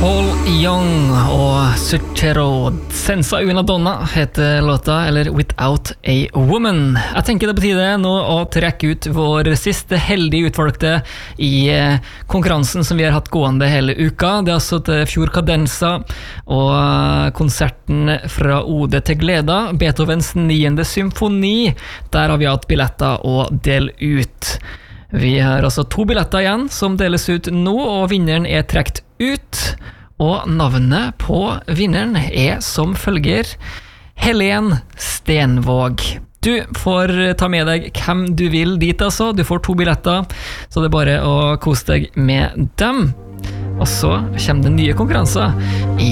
Paul Young og Suchero Senza una donna heter låta, eller Without a Woman. Jeg tenker det på tide nå å trekke ut vår siste heldige utvalgte i konkurransen som vi har hatt gående hele uka. Det er altså til Fjord Cadenza og konserten fra Ode til Gleda, Beethovens 9. symfoni. Der har vi hatt billetter å dele ut. Vi har altså 2 billetter igjen som deles ut nå, og vinneren er trekt ut. Og navnet på vinneren er som følger: Helen Stenvåg. Du får ta med deg hvem du vil dit, altså. Du får 2 billetter, så det er bare å kose deg med dem. Og så kommer det nye konkurranser i